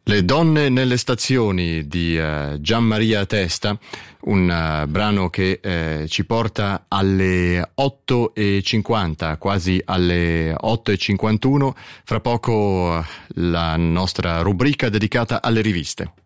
Le donne nelle stazioni di Gian Maria Testa, un brano che ci porta alle 8:50, quasi alle 8:51. Fra poco la nostra rubrica dedicata alle riviste.